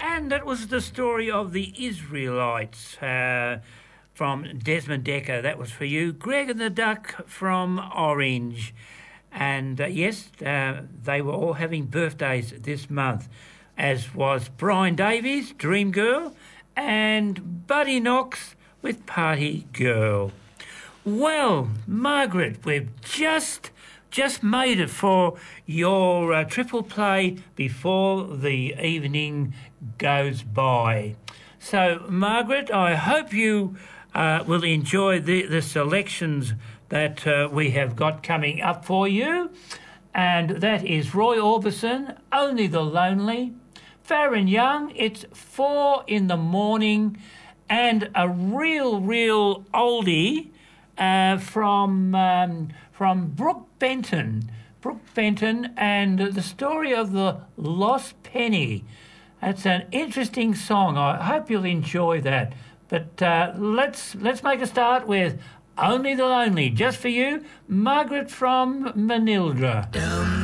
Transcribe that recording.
And that was the story of the Israelites from Desmond Decker. That was for you. Greg and the Duck from Orange. And yes, they were all having birthdays this month, as was Brian Davies, Dream Girl, and Buddy Knox with Party Girl. Well, Margaret, we've just made it for your triple play before the evening goes by. So, Margaret, I hope you will enjoy the selections that we have got coming up for you. And that is Roy Orbison, Only the Lonely, Farron Young, It's 4 in the Morning, and a real oldie from Brooke Benton. And the story of the lost penny. That's an interesting song. I hope you'll enjoy that. But let's make a start with Only the Lonely, just for you, Margaret from Manildra.